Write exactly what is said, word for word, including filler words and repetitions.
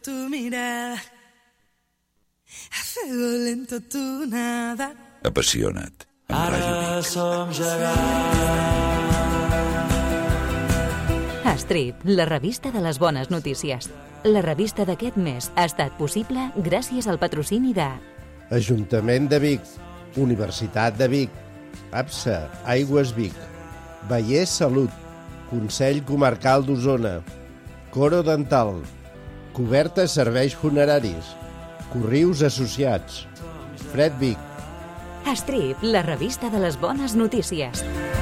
Tu mirada, a fuego lento tu nada. Apassiona't. Ara som gegants. Strip, la revista de les bones notícies. La revista d'aquest mes ha estat possible gràcies al patrocini de Ajuntament de Vic, Universitat de Vic, APSA, Aigües Vic, Vallès Salut, Consell Comarcal d'Osona, Coro Dental, Cobertes Serveis Funeraris, Corrius Associats, Fred Vic. Strip, la revista de les bones notícies.